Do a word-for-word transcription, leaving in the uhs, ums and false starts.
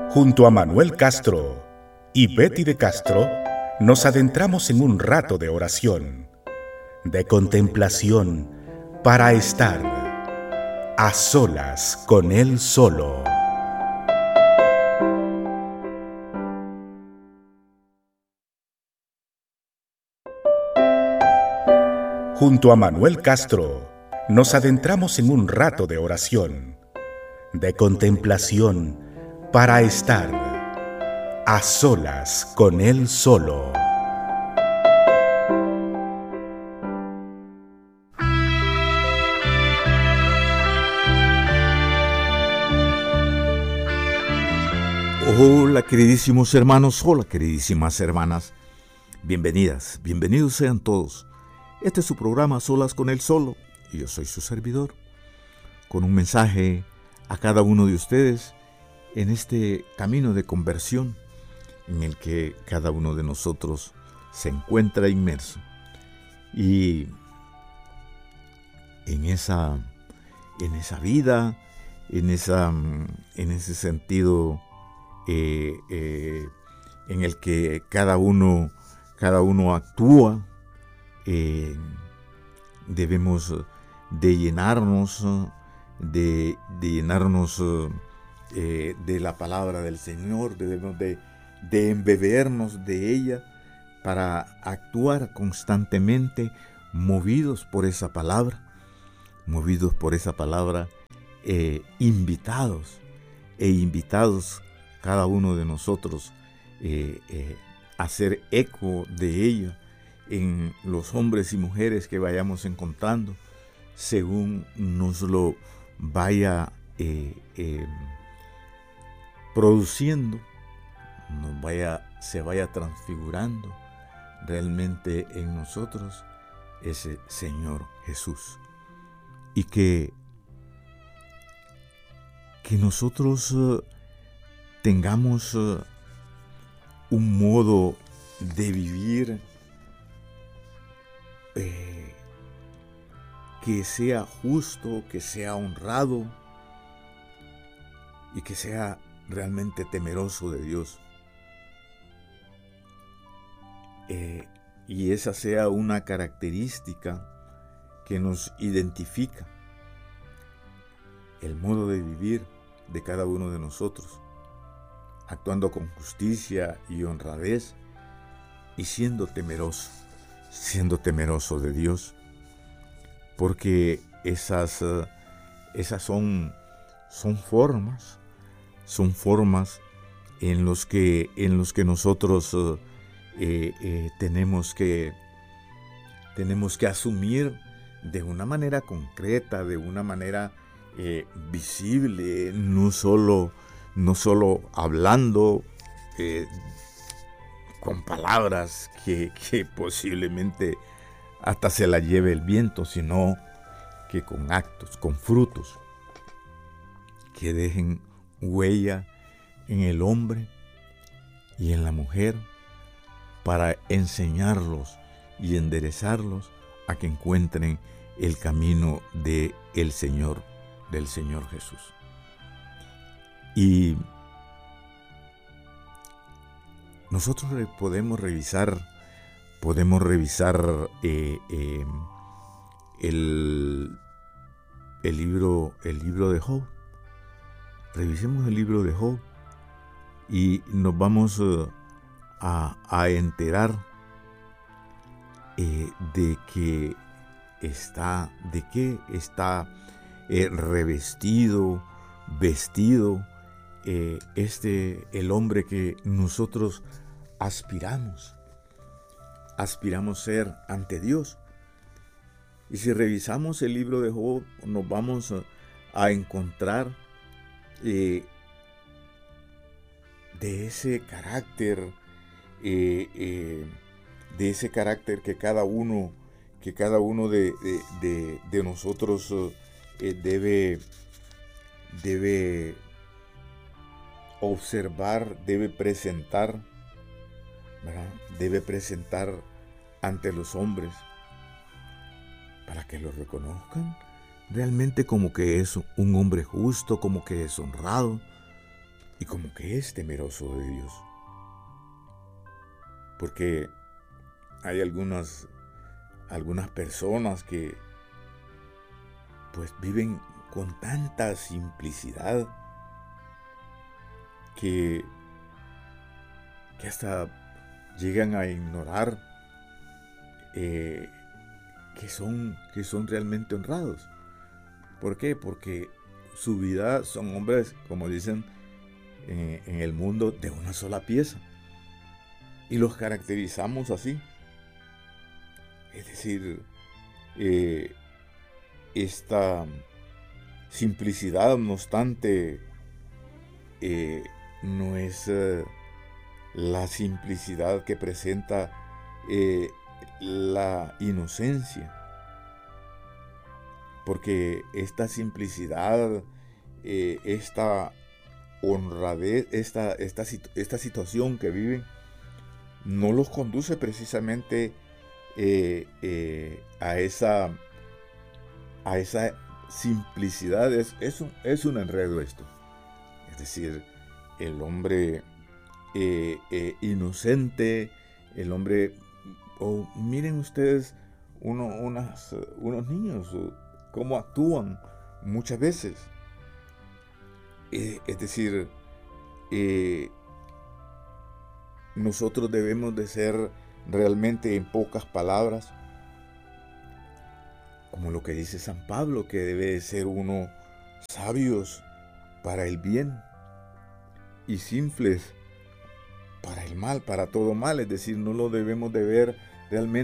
Junto a Manuel Castro y Betty de Castro, nos adentramos en un rato de oración, de contemplación, para estar a solas con Él solo. Junto a Manuel Castro, nos adentramos en un rato de oración, de contemplación, para estar a solas con Él solo. Hola queridísimos hermanos, hola queridísimas hermanas, bienvenidas, bienvenidos sean todos. Este es su programa Solas con Él Solo y yo soy su servidor, con un mensaje a cada uno de ustedes en este camino de conversión en el que cada uno de nosotros se encuentra inmerso. Y en esa, en esa vida, en, esa, en ese sentido eh, eh, en el que cada uno, cada uno actúa, eh, debemos de llenarnos, de, de llenarnos Eh, de la palabra del Señor, debemos de, de embebernos de ella para actuar constantemente movidos por esa palabra, movidos por esa palabra, eh, invitados e invitados cada uno de nosotros eh, eh, a hacer eco de ella en los hombres y mujeres que vayamos encontrando según nos lo vaya eh, eh, produciendo, nos vaya, se vaya transfigurando realmente en nosotros ese Señor Jesús. Y que, que nosotros uh, tengamos uh, un modo de vivir eh, que sea justo, que sea honrado y que sea realmente temeroso de Dios. Eh, y esa sea una característica que nos identifica, el modo de vivir de cada uno de nosotros, actuando con justicia y honradez y siendo temeroso, siendo temeroso de Dios, porque esas, esas son, son formas Son formas en los que, en los que nosotros eh, eh, tenemos que, tenemos que asumir de una manera concreta, de una manera eh, visible, no solo, no solo hablando eh, con palabras que, que posiblemente hasta se la lleve el viento, sino que con actos, con frutos que dejen huella en el hombre y en la mujer para enseñarlos y enderezarlos a que encuentren el camino de el Señor, del Señor Jesús. Y nosotros podemos revisar, podemos revisar eh, eh, el, el libro, el libro de Job. Revisemos el libro de Job y nos vamos uh, a, a enterar eh, de que está, de qué está eh, revestido, vestido eh, este el hombre que nosotros aspiramos, aspiramos ser ante Dios. Y si revisamos el libro de Job, nos vamos a, a encontrar Eh, de ese carácter, eh, eh, de ese carácter que cada uno, que cada uno de, de, de, de nosotros eh, debe, debe observar, debe presentar, ¿verdad? Debe presentar ante los hombres para que lo reconozcan realmente como que es un hombre justo, como que es honrado, y como que es temeroso de Dios. Porque hay algunas, algunas personas que pues viven con tanta simplicidad que, que hasta llegan a ignorar eh, que, son, que son realmente honrados. ¿Por qué? Porque su vida son hombres, como dicen en, en el mundo, de una sola pieza. Y los caracterizamos así. Es decir, eh, esta simplicidad, no obstante, eh, no es eh, la simplicidad que presenta eh, la inocencia. Porque esta simplicidad, eh, esta honradez, esta, esta, esta situación que viven, no los conduce precisamente eh, eh, a, esa, a esa simplicidad. Es, es, un, es un enredo esto. Es decir, el hombre eh, eh, inocente, el hombre... Oh, miren ustedes uno, unas, unos niños, cómo actúan muchas veces. Eh, es decir, eh, nosotros debemos de ser realmente, en pocas palabras, como lo que dice San Pablo, que debe de ser uno sabios para el bien y simples para el mal, para todo mal. Es decir, no lo debemos de ver realmente